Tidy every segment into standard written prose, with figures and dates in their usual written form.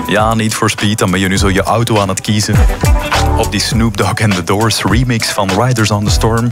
Ja, Need for Speed, dan ben je nu zo je auto aan het kiezen. Op die Snoop Dogg and the Doors remix van Riders on the Storm.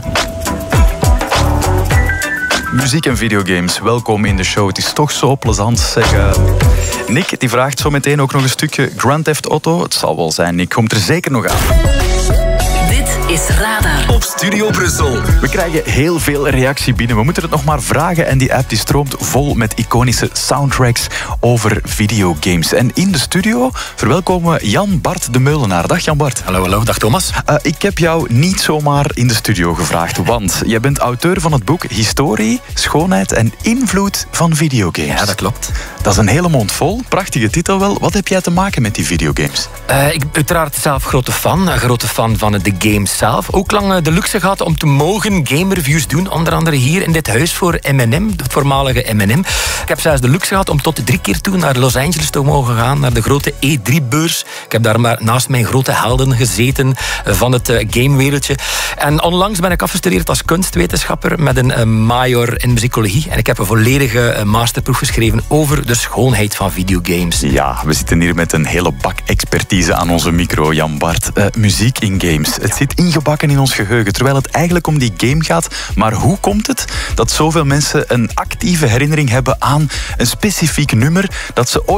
Muziek en videogames, welkom in de show. Het is toch zo plezant, zeg. Nick die vraagt zo meteen ook nog een stukje Grand Theft Auto. Het zal wel zijn, Nick, komt er zeker nog aan. Dit is Radar op Studio Brussel. We krijgen heel veel reactie binnen. We moeten het nog maar vragen en die app die stroomt vol met iconische soundtracks over videogames. En in de studio verwelkomen we Jan Bart de Meulenaar. Dag Jan Bart. Hallo, dag Thomas. Ik heb jou niet zomaar in de studio gevraagd, want jij bent auteur van het boek Historie, Schoonheid en Invloed van Videogames. Ja, dat klopt. Dat is een hele mond vol. Prachtige titel wel. Wat heb jij te maken met die videogames? Ik ben uiteraard zelf grote fan van de games zelf. Ook lang de luxe gehad om te mogen gamereviews doen. Onder andere hier in dit huis voor M&M, het voormalige M&M. Ik heb zelfs de luxe gehad om tot 3 keer toe naar Los Angeles te mogen gaan, naar de grote E3-beurs. Ik heb daar maar naast mijn grote helden gezeten van het gamewereldje. En onlangs ben ik afgestudeerd als kunstwetenschapper met een major in muzikologie. En ik heb een volledige masterproef geschreven over de schoonheid van videogames. Ja, we zitten hier met een hele bak expertise aan onze micro, Jan Bart. Muziek in games. Het zit ingebakken in ons geheugen, terwijl het eigenlijk om die game gaat. Maar hoe komt het dat zoveel mensen een actieve herinnering hebben aan een specifiek nummer dat ze ooit